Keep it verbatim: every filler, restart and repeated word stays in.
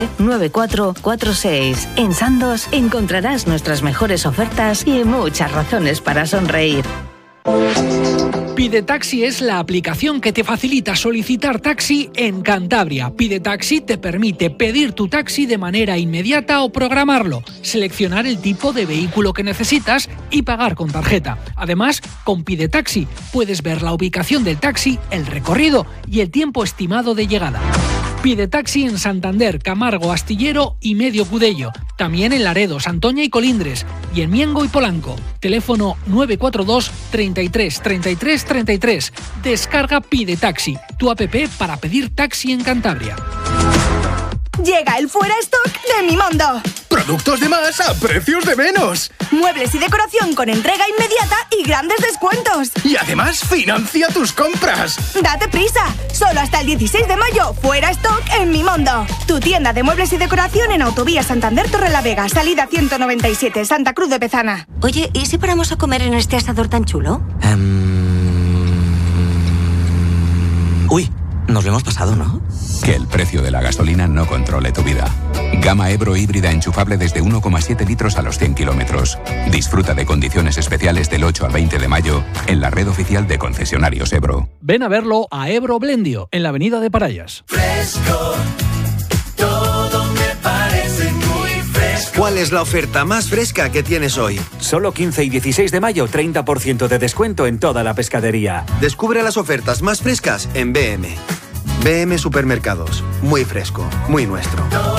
nueve cuatro cuatro seis. En Sandoz encontrarás nuestras mejores ofertas y muchas razones para sonreír. Pide Taxi es la aplicación que te facilita solicitar taxi en Cantabria. Pide Taxi te permite pedir tu taxi de manera inmediata o programarlo, seleccionar el tipo de vehículo que necesitas y pagar con tarjeta. Además, con Pide Taxi puedes ver la ubicación del taxi, el recorrido y el tiempo estimado de llegada. Pide Taxi en Santander, Camargo, Astillero y Medio Cudello. También en Laredo, Santoña y Colindres. Y en Miengo y Polanco. Teléfono nueve cuatro dos, treinta y tres, treinta y tres, treinta y tres. Descarga Pide Taxi, tu app para pedir taxi en Cantabria. Llega el Fuera Stock de Mimondo. Productos de más a precios de menos. Muebles y decoración con entrega inmediata y grandes descuentos. Y además financia tus compras. Date prisa. Solo hasta el dieciséis de mayo. Fuera Stock en Mimondo. Tu tienda de muebles y decoración en Autovía Santander Torrelavega. Salida ciento noventa y siete, Santa Cruz de Pezana. Oye, ¿y si paramos a comer en este asador tan chulo? Um... Uy, nos lo hemos pasado, ¿no? Que el precio de la gasolina no controle tu vida. Gama Ebro híbrida enchufable desde uno coma siete litros a los cien kilómetros. Disfruta de condiciones especiales del ocho al veinte de mayo en la red oficial de concesionarios Ebro. Ven a verlo a Ebro Blendio, en la avenida de Parayas. Fresco, todo me parece muy fresco. ¿Cuál es la oferta más fresca que tienes hoy? Solo quince y dieciséis de mayo, treinta por ciento de descuento en toda la pescadería. Descubre las ofertas más frescas en B M. B M Supermercados. Muy fresco, muy nuestro.